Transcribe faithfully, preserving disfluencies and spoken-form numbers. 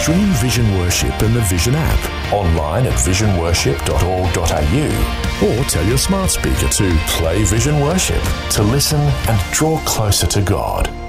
Stream Vision Worship in the Vision app, online at vision worship dot org dot a u, or tell your smart speaker to play Vision Worship to listen and draw closer to God.